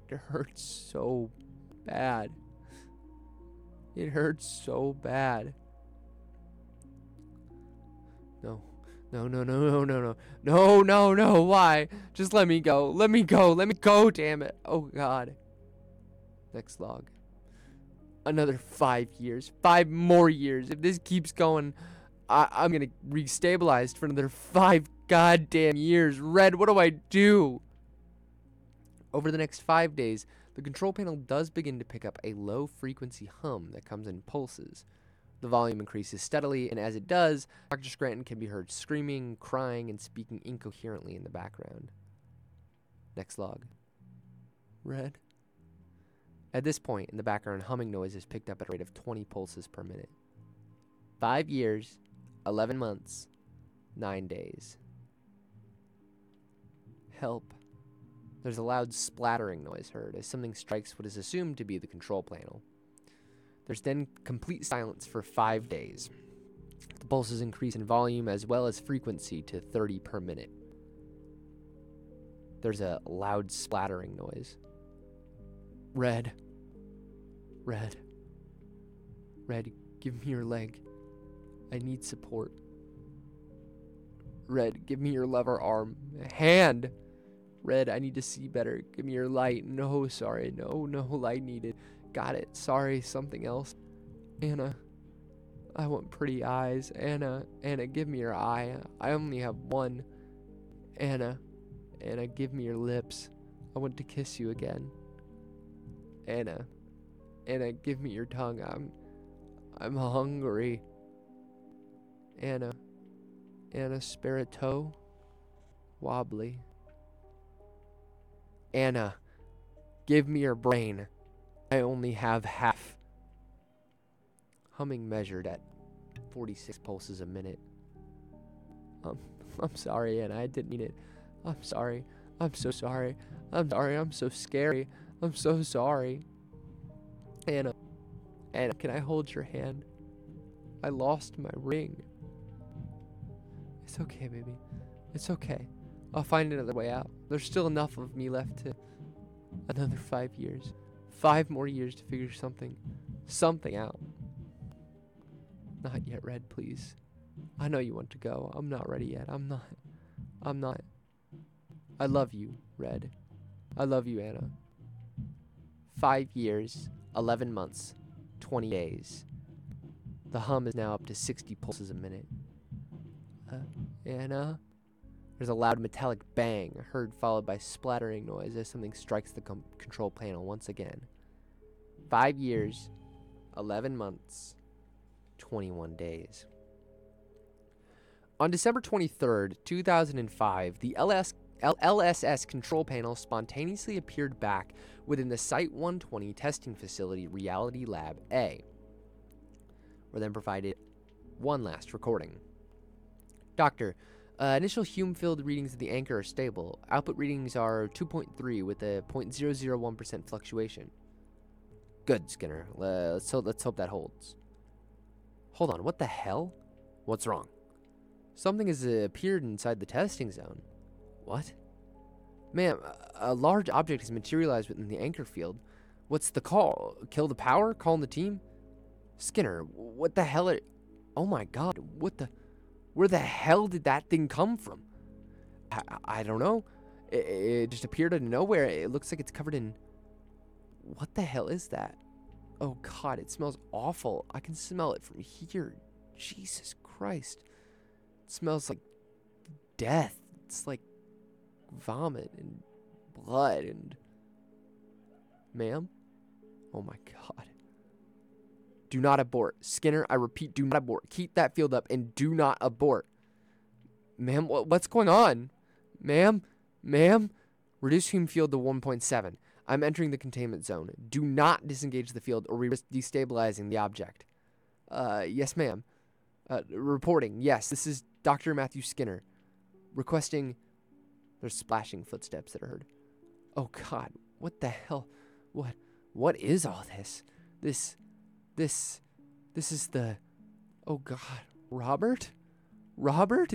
It hurts so bad. It hurts so bad. No. No, no, no, no, no, no. No, no, no. Why? Just let me go. Let me go. Let me go, damn it. Oh, God. Next log. Another 5 years. 5 more years. If this keeps going, I'm going to re-stabilize for another 5 goddamn years. Red, what do I do? Over the next 5 days, the control panel does begin to pick up a low-frequency hum that comes in pulses. The volume increases steadily, and as it does, Dr. Scranton can be heard screaming, crying, and speaking incoherently in the background. Next log. Red. At this point, in the background, humming noise is picked up at a rate of 20 pulses per minute. 5 years, 11 months, 9 days. Help. There's a loud splattering noise heard as something strikes what is assumed to be the control panel. There's then complete silence for 5 days. The pulses increase in volume as well as frequency to 30 per minute. There's a loud splattering noise. Red. Red. Red, give me your leg. I need support. Red, give me your lever arm. Hand! Red, I need to see better. Give me your light. No, sorry. No, no light needed. Got it. Sorry, something else. Anna, I want pretty eyes. Anna, give me your eye. I only have one. Anna, give me your lips. I want to kiss you again. Anna, give me your tongue. I'm hungry. Anna, spare a toe. Wobbly. Anna, give me your brain. I only have half. Humming measured at 46 pulses a minute. I'm sorry, Anna. I didn't mean it. I'm sorry. I'm so sorry. I'm sorry. I'm so scary. I'm so sorry. Anna, can I hold your hand? I lost my ring. It's okay, baby. It's okay. I'll find another way out. There's still enough of me left to... Another 5 years. 5 more years to figure something out. Not yet, Red, please. I know you want to go. I'm not ready yet. I'm not. I love you, Red. I love you, Anna. 5 years, 11 months, 20 days. The hum is now up to 60 pulses a minute. Anna? There's a loud metallic bang, heard followed by splattering noise as something strikes the control panel once again. 5 years, 11 months, 21 days. On December 23rd, 2005, the LSS control panel spontaneously appeared back within the Site 120 testing facility Reality Lab A. We're then provided one last recording. Doctor, initial Hume-filled readings of the anchor are stable. Output readings are 2.3 with a 0.001% fluctuation. Good, Skinner. Let's hope that holds. Hold on, what the hell? What's wrong? Something has appeared inside the testing zone. What? Ma'am, a large object has materialized within the anchor field. What's the call? Kill the power? Calling the team? Skinner, what the hell oh my god, where the hell did that thing come from? I don't know. It just appeared out of nowhere. It looks like it's covered in... What the hell is that? Oh god, it smells awful. I can smell it from here. Jesus Christ. It smells like death. It's like vomit and blood and... Ma'am? Oh my god. Do not abort. Skinner, I repeat, do not abort. Keep that field up and do not abort. Ma'am, what's going on? Ma'am? Reduce Hume field to 1.7. I'm entering the containment zone. Do not disengage the field or we risk destabilizing the object. Yes, ma'am. Reporting. Yes, this is Dr. Matthew Skinner. Requesting... There's splashing footsteps that are heard. Oh, God. What the hell? What is all this? This is the... Oh, God. Robert?